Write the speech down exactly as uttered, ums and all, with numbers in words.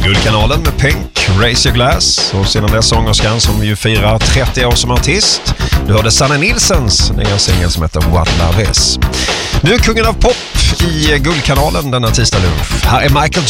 Guldkanalen med Pink, Raise Your Glass. Och sedan dess sångerskan som ju firar trettio år som artist. Du hörde Sanne Nilssons nya singel som heter What Love Is. Nu är kungen av pop i Guldkanalen denna tisdag lunch. Här är Michael